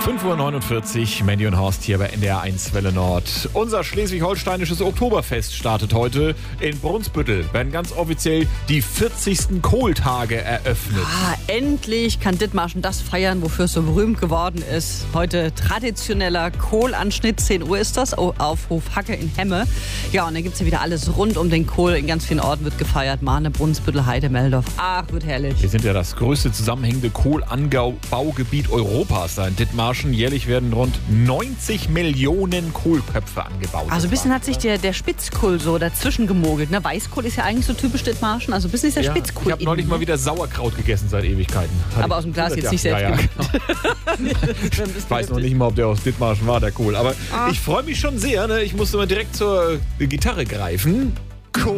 5:49 Uhr, Mandy und Horst hier bei NDR 1 Welle Nord. Unser schleswig-holsteinisches Oktoberfest startet heute in Brunsbüttel. Werden ganz offiziell die 40. Kohltage eröffnet. Endlich kann Dithmarschen das feiern, wofür es so berühmt geworden ist. Heute traditioneller Kohlanschnitt, 10 Uhr ist das, auf Hof Hacke in Hemme. Ja, und dann gibt es ja wieder alles rund um den Kohl. In ganz vielen Orten wird gefeiert. Mahne, Brunsbüttel, Heide, Meldorf. Ach, wird herrlich. Wir sind ja das größte zusammenhängende Kohlanbaugebiet Europas da in Dithmarschen. Jährlich werden rund 90 Millionen Kohlköpfe angebaut. Also ein bisschen hat sich der Spitzkohl so dazwischen gemogelt. Ne? Weißkohl ist ja eigentlich so typisch Dithmarschen. Also ein bisschen ist der Spitzkohl. Ich habe neulich mal wieder Sauerkraut gegessen seit Ewigkeiten. Aber aus dem Glas jetzt nicht selbst genau. Ich weiß noch nicht mal, ob der aus Dithmarschen war, der Kohl. Aber ich freue mich schon sehr. Ne? Ich musste mal direkt zur Gitarre greifen.